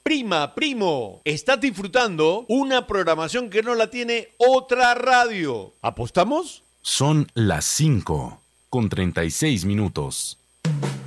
Prima, primo, estás disfrutando una programación que no la tiene otra radio. ¿Apostamos? Son las 5:36.